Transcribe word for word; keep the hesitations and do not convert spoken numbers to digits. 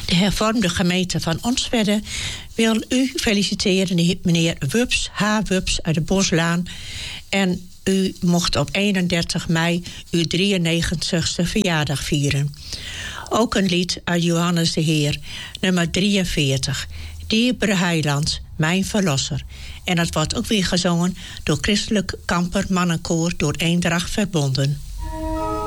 De hervormde gemeente van Onstwedde wil u feliciteren, meneer Wups, H. Wups uit de Boslaan. En u mocht op eenendertig mei uw drieënnegentigste verjaardag vieren. Ook een lied uit Johannes de Heer, nummer drieënveertig. Dierbare Heiland, mijn verlosser. En dat wordt ook weer gezongen door Christelijk Kamper Mannenkoor door Eendracht Verbonden.